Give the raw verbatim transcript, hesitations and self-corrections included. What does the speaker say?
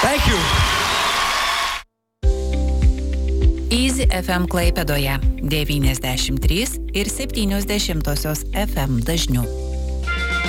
Thank you. Easy F M Klaipėdoje devyniasdešimt trys ir septynios dešimtosios F M dažniu.